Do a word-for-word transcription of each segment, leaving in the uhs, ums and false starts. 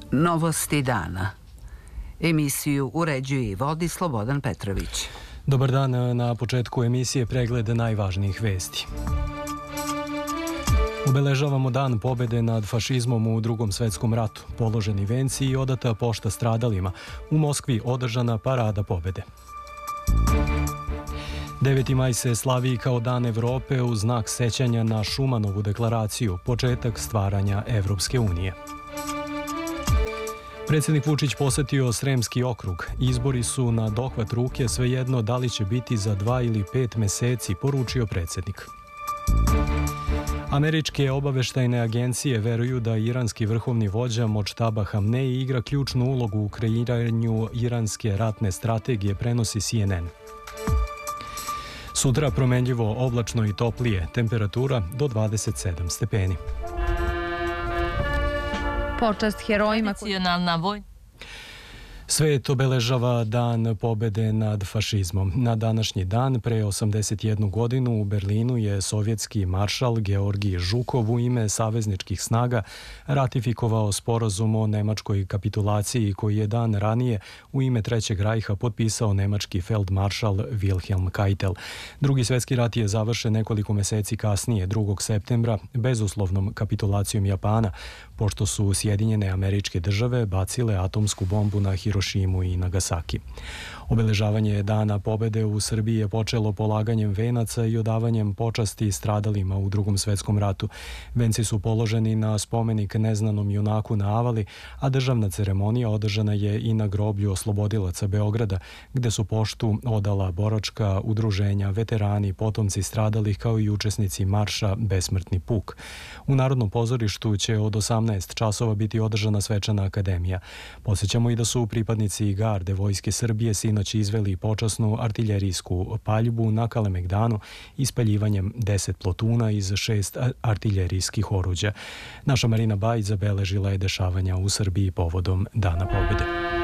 Novosti dana. Emisiju uređuje i vodi Slobodan Petrović. Dobar dan, na početku emisije pregled najvažnijih vesti. Obeležavamo dan pobede nad fašizmom u Drugom svetskom ratu. Položeni venci i odata pošta stradalima. U Moskvi održana parada pobede. deveti maj se slavi kao Dan Evrope u znak sećanja na Šumanovu deklaraciju, početak stvaranja Evropske unije. Predsjednik Vučić posetio Sremski okrug. Izbori su na dohvat ruke, svejedno da li će biti za dva ili pet meseci, poručio predsjednik. Američke obaveštajne agencije veruju da iranski vrhovni vođa Modžtaba Hamnei igra ključnu ulogu u kreiranju iranske ratne strategije, prenosi C N N. Sutra promenljivo, oblačno i toplije, temperatura do dvadeset sedam stepeni. Počast herojima. Svet obeležava dan pobede nad fašizmom. Na današnji dan, pre osamdeset jednu godinu, u Berlinu je sovjetski maršal Georgij Žukov u ime savezničkih snaga ratifikovao sporazum o nemačkoj kapitulaciji koji je dan ranije u ime Trećeg rajha potpisao nemački feldmaršal Wilhelm Keitel. Drugi svjetski rat je završen nekoliko meseci kasnije, drugog septembra, bezuslovnom kapitulacijom Japana, pošto su Sjedinjene Američke Države bacile atomsku bombu na Hirošimu i Nagasaki. Obeležavanje dana pobede u Srbiji je počelo polaganjem venaca i odavanjem počasti stradalima u Drugom svjetskom ratu. Venci su položeni na spomenik neznanom junaku na Avali, a državna ceremonija održana je i na groblju oslobodilaca Beograda, gde su poštu odala boračka udruženja, veterani, potomci stradalih kao i učesnici marša Besmrtni puk. U Narodnom pozorištu će od osamnaest časova biti održana svečana akademija. Podsjećamo i da su pripadnici garde Vojske Srbije sinoć izveli počasnu artiljerijsku paljbu na Kalemegdanu ispaljivanjem deset plotuna iz šest artiljerijskih oruđa. Naša Marina Bajić zabeležila je dešavanja u Srbiji povodom Dana pobede.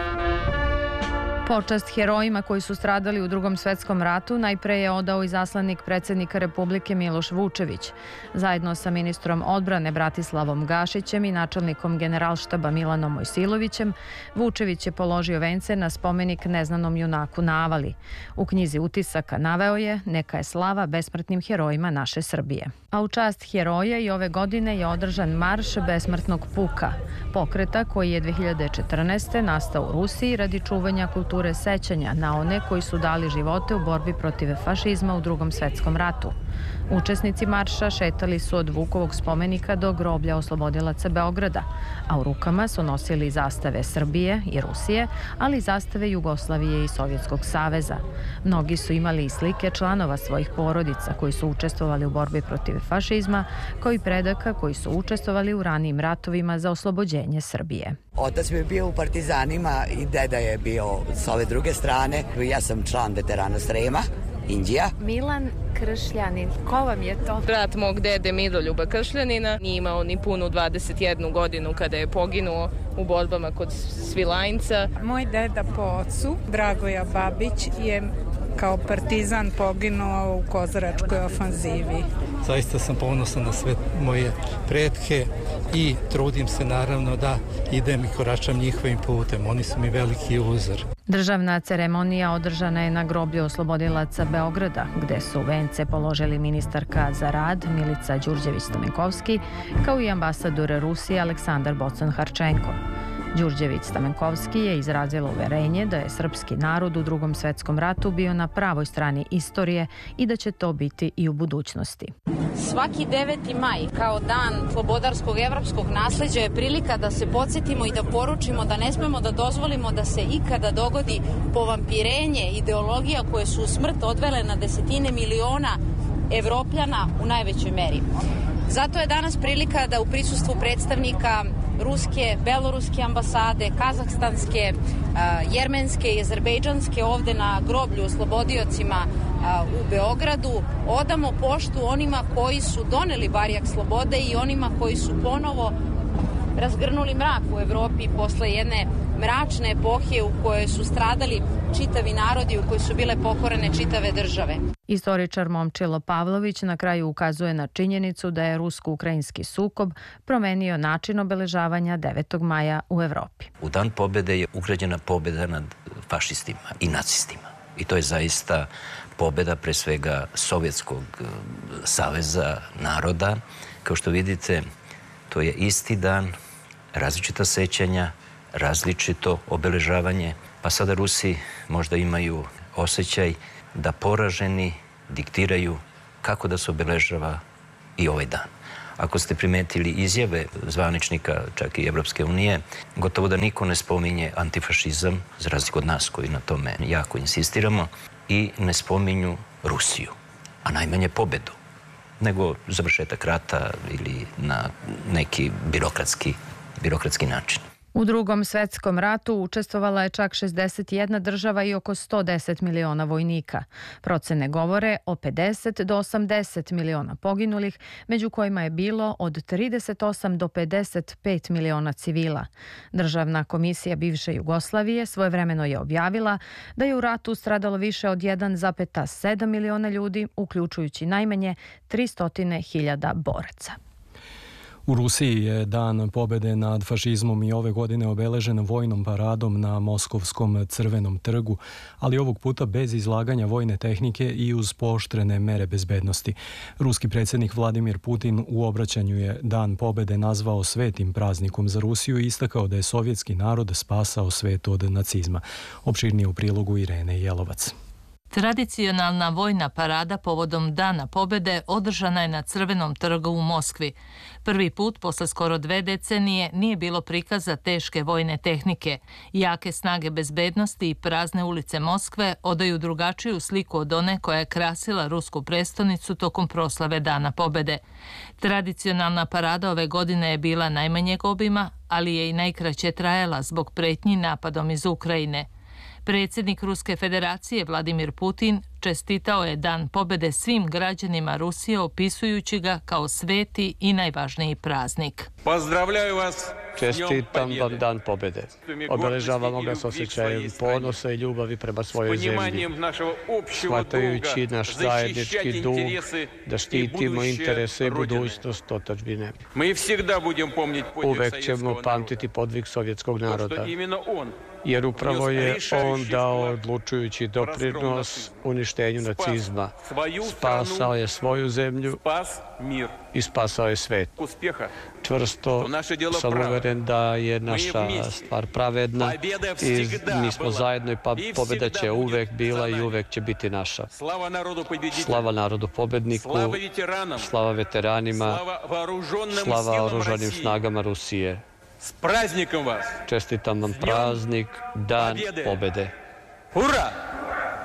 Počast herojima koji su stradali u Drugom svjetskom ratu najpre je odao izaslanik predsjednika Republike Miloš Vučević. Zajedno sa ministrom odbrane Bratislavom Gašićem i načelnikom generalštaba Milanom Mojsilovićem, Vučević je položio vence na spomenik neznanom junaku na Avali. U knjizi utisaka naveo je: neka je slava besmrtnim herojima naše Srbije. A u čast heroja i ove godine je održan marš Besmrtnog puka, pokreta koji je dve hiljade četrnaeste. nastao u Rusiji radi čuvanja kulture sećanja na one koji su dali živote u borbi protiv fašizma u Drugom svjetskom ratu. Učesnici marša šetali su od Vukovog spomenika do groblja oslobodilaca Beograda, a u rukama su nosili zastave Srbije i Rusije, ali i zastave Jugoslavije i Sovjetskog saveza. Mnogi su imali i slike članova svojih porodica koji su učestvovali u borbi protiv fašizma, kao i predaka koji su učestvovali u ranijim ratovima za oslobođenje Srbije. Otac mi je bio u partizanima i deda je bio s ove druge strane. Ja sam član veterana Srema, Indija. Milan Kršljanin. Ko vam je to? Brat mog dede Miroljuba Kršljanina. Nije imao ni punu dvadeset jednu godinu kada je poginuo u borbama kod Svilajnca. Moj deda po ocu, Dragoja Babić, je kao partizan poginuo u Kozaračkoj ofanzivi. Zaista sam ponosan na sve moje pretke i trudim se naravno da idem i koračam njihovim putem. Oni su mi veliki uzor. Državna ceremonija održana je na groblju oslobodilaca Beograda, gde su vence položili ministarka za rad Milica Đurđević-Stamenkovski, kao i ambasador Rusije Aleksandar Bocan-Harčenko. Đurđević-Stamenkovski je izrazila uverenje da je srpski narod u Drugom svjetskom ratu bio na pravoj strani istorije i da će to biti i u budućnosti. Svaki deveti maj kao dan slobodarskog evropskog nasleđa je prilika da se podsjetimo i da poručimo da ne smemo da dozvolimo da se ikada dogodi povampirenje ideologija koje su u smrt odvele na desetine miliona Evropljana u najvećoj meri. Zato je danas prilika da u prisustvu predstavnika ruske, beloruske ambasade, kazahstanske, jermenske i azerbejdžanske ovde na groblju oslobodiocima u Beogradu odamo poštu onima koji su doneli barjak slobode i onima koji su ponovo razgrnuli mrak u Evropi posle jedne mračne epohe u kojoj su stradali čitavi narodi, u kojoj su bile pokorene čitave države. Istoričar Momčilo Pavlović na kraju ukazuje na činjenicu da je rusko-ukrajinski sukob promenio način obeležavanja devetog maja u Evropi. U Dan pobede je ugrađena pobeda nad fašistima i nacistima. I to je zaista pobeda pre svega Sovjetskog saveza naroda. Kao što vidite, to je isti dan, različita sećanja, različito obeležavanje, pa sada Rusi možda imaju osjećaj da poraženi diktiraju kako da se obeležava i ovaj dan. Ako ste primetili izjave zvaničnika, čak i Evropske unije, gotovo da niko ne spominje antifašizam, za razliku od nas koji na tome jako insistiramo, i ne spominju Rusiju, a najmanje pobedu, nego završetak rata ili na neki birokratski, birokratski način. U Drugom svetskom ratu učestvovala je čak šezdeset jedna država i oko sto deset miliona vojnika. Procene govore o pedeset do osamdeset miliona poginulih, među kojima je bilo od trideset osam do pedeset pet miliona civila. Državna komisija bivše Jugoslavije svojevremeno je objavila da je u ratu stradalo više od jedan zarez sedam miliona ljudi, uključujući najmanje tristo hiljada boraca. U Rusiji je Dan pobede nad fašizmom i ove godine obeležen vojnom paradom na Moskovskom Crvenom trgu, ali ovog puta bez izlaganja vojne tehnike i uz pooštrene mere bezbednosti. Ruski predsjednik Vladimir Putin u obraćanju je Dan pobede nazvao svetim praznikom za Rusiju i istakao da je sovjetski narod spasao svet od nacizma. Opširnije u prilogu Irene Jelovac. Tradicionalna vojna parada povodom Dana pobede održana je na Crvenom trgu u Moskvi. Prvi put posle skoro dve decenije nije bilo prikaza teške vojne tehnike. Jake snage bezbednosti i prazne ulice Moskve odaju drugačiju sliku od one koja je krasila rusku prestonicu tokom proslave Dana pobede. Tradicionalna parada ove godine je bila najmanjeg obima, ali je i najkraće trajala zbog pretnji napadom iz Ukrajine. Predsjednik Ruske federacije Vladimir Putin čestitao je Dan pobede svim građanima Rusije, opisujući ga kao sveti i najvažniji praznik. Pozdravljaju vas! Čestitam vam Dan pobede. Obeležavamo ga s osjećajem ponosa i ljubavi prema svojoj zemlji, shvatajući naš zajednički dug da štitimo interese i budućnost otadžbine. Uvek ćemo pamtiti podvig sovjetskog naroda, jer upravo je on dao odlučujući doprinos uništenju nacizma. Spasao je svoju zemlju i spasao je svet. Čvrsto sam uveren da je naša stvar pravedna i mi smo zajedno i pobjeda će uvek bila i uvek će biti naša. Slava narodu pobedniku, slava veteranima, slava oružanim snagama Rusije. S praznikom vas! Čestitam vam praznik, Dan pobede. Hurra!